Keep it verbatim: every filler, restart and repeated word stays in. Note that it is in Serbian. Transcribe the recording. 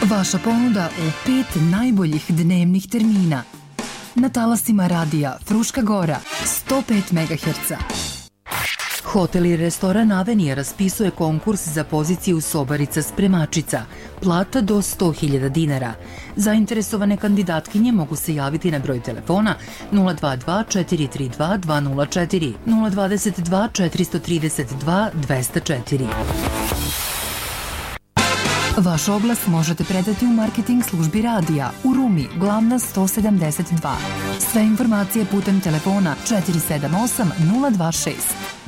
Vaša ponuda u pet najboljih dnevnih termina. Na talasima radija Fruška Gora, sto pet megaherca. Hotel i restoran Avenija raspisuje konkurs za poziciju sobarica spremačica. Plata do sto hiljada dinara. Zainteresovane kandidatkinje mogu se javiti na broj telefona nula dva dva četiri tri dva dva nula četiri, nula dva dva četiri tri dva dva zero četiri. Vaš oglas možete predati u marketing službi radija u Rumi, Glavna sto sedamdeset dva. Sve informacije putem telefona četiri sedam osam nula dva šest.